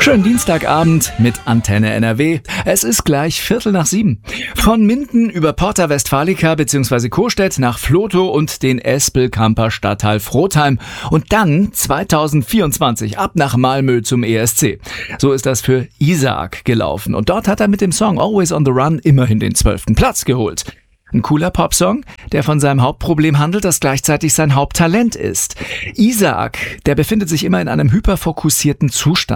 Schönen Dienstagabend mit Antenne NRW. Es ist gleich 6:15. Von Minden über Porta Westfalica bzw. Costedt nach Vlotho und den Espelkamper Stadtteil Frotheim und dann 2024 ab nach Malmö zum ESC. So ist das für Isaac gelaufen und dort hat er mit dem Song Always on the Run immerhin den 12. Platz geholt. Ein cooler Popsong, der von seinem Hauptproblem handelt, das gleichzeitig sein Haupttalent ist. Isaac, der befindet sich immer in einem hyperfokussierten Zustand.